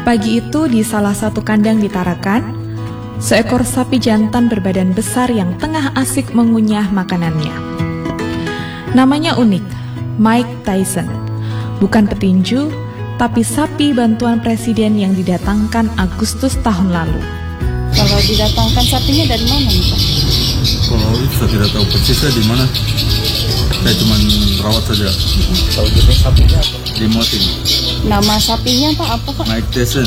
Pagi itu di salah satu kandang di Tarakan, seekor sapi jantan berbadan besar yang tengah asik mengunyah makanannya. Namanya unik, Mike Tyson. Bukan petinju, tapi sapi bantuan presiden yang didatangkan Agustus tahun lalu. Kalau didatangkan sapinya dari mana nih Pak? Kalau itu saya tidak tahu persisnya di mana. Saya cuma rawat saja. Kalau jenis sapinya apa? Limosin. Nama sapinya Pak apa Pak? Mike Tyson.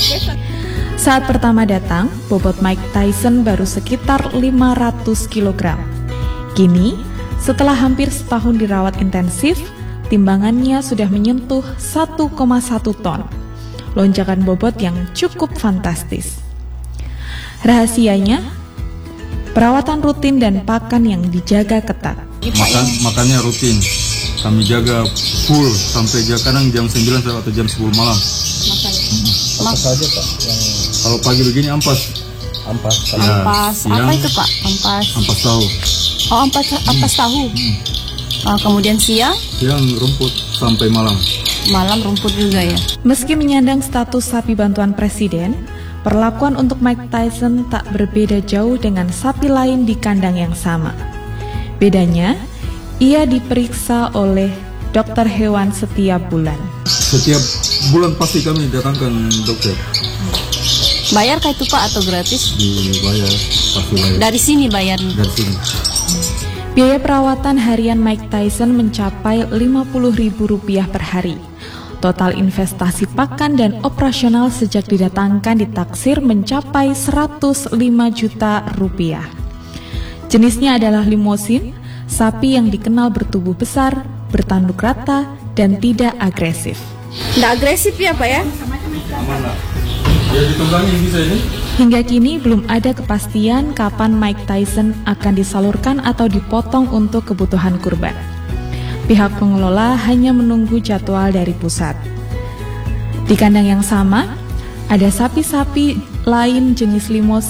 Saat pertama datang, bobot Mike Tyson baru sekitar 500 kg. Kini, setelah hampir setahun dirawat intensif, timbangannya sudah menyentuh 1,1 ton. Lonjakan bobot yang cukup fantastis. Rahasianya, perawatan rutin dan pakan yang dijaga ketat. Makannya rutin. Kami jaga full sampai kadang jam 9 atau jam 10 malam. Apa saja Pak? Yang Kalau pagi begini ampas. ampas. Ya, Ampas, siang, apa itu Pak? Ampas. ampas tahu. Oh, ampas tahu. Kemudian siang, Rumput sampai malam. malam rumput juga ya. Meski menyandang status sapi bantuan presiden, perlakuan untuk Mike Tyson tak berbeda jauh dengan sapi lain di kandang yang sama. Bedanya, ia diperiksa oleh dokter hewan setiap bulan. Setiap bulan pasti kami datangkan dokter. Bayar kah itu Pak atau gratis? Dibayar, pasti bayar. Dari sini bayarnya. Dari sini. Biaya perawatan harian Mike Tyson mencapai Rp50.000 per hari. Total investasi pakan dan operasional sejak didatangkan ditaksir mencapai Rp105 juta. Jenisnya adalah limosin, sapi yang dikenal bertubuh besar, bertanduk rata, dan tidak agresif. Nggak agresif ya Pak ya? Aman lah. Ya ditunggangi bisa ini. Hingga kini belum ada kepastian kapan Mike Tyson akan disalurkan atau dipotong untuk kebutuhan kurban. Pihak pengelola hanya menunggu jadwal dari pusat. Di kandang yang sama, ada sapi-sapi lain jenis limosin